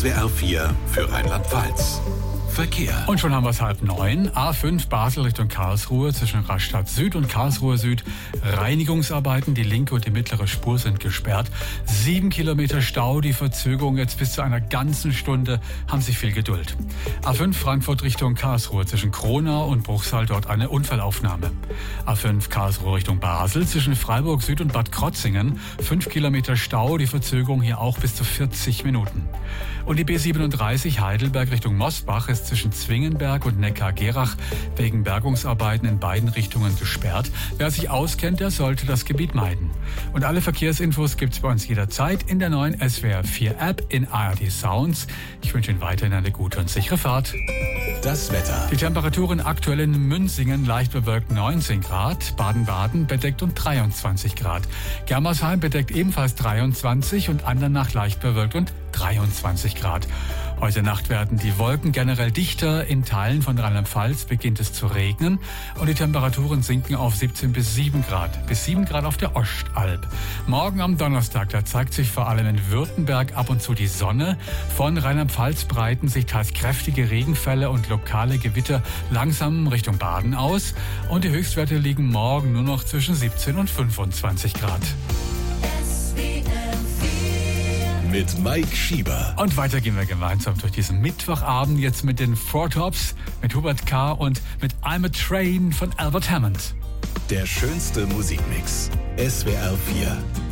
SWR 4 für Rheinland-Pfalz. Verkehr. Und schon haben wir es 8:30. A5 Basel Richtung Karlsruhe zwischen Rastatt Süd und Karlsruhe Süd. Reinigungsarbeiten, die linke und die mittlere Spur sind gesperrt. 7 Kilometer Stau, die Verzögerung jetzt bis zu einer ganzen Stunde. Haben Sie viel Geduld. A5 Frankfurt Richtung Karlsruhe zwischen Kronau und Bruchsal, dort eine Unfallaufnahme. A5 Karlsruhe Richtung Basel zwischen Freiburg Süd und Bad Krotzingen. 5 Kilometer Stau, die Verzögerung hier auch bis zu 40 Minuten. Und die B37 Heidelberg Richtung Mosbach ist zwischen Zwingenberg und Neckar-Gerach wegen Bergungsarbeiten in beiden Richtungen gesperrt. Wer sich auskennt, der sollte das Gebiet meiden. Und alle Verkehrsinfos gibt's bei uns jederzeit in der neuen SWR 4 App in ARD Sounds. Ich wünsche Ihnen weiterhin eine gute und sichere Fahrt. Das Wetter. Die Temperaturen aktuell in Münsingen leicht bewölkt 19 Grad, Baden-Baden bedeckt und 23 Grad. Germersheim bedeckt ebenfalls 23 und Andernach leicht bewölkt und 23 Grad. Heute Nacht werden die Wolken generell dichter. In Teilen von Rheinland-Pfalz beginnt es zu regnen und die Temperaturen sinken auf 17 bis 7 Grad. Bis 7 Grad auf der Ostalb. Morgen am Donnerstag, da zeigt sich vor allem in Württemberg ab und zu die Sonne. Von Rheinland-Pfalz breiten sich teils kräftige Regenfälle und lokale Gewitter langsam Richtung Baden aus. Und die Höchstwerte liegen morgen nur noch zwischen 17 und 25 Grad. Mit Mike Schieber. Und weiter gehen wir gemeinsam durch diesen Mittwochabend jetzt mit den Four Tops, mit Hubert K. und mit I'm a Train von Albert Hammond. Der schönste Musikmix. SWR 4.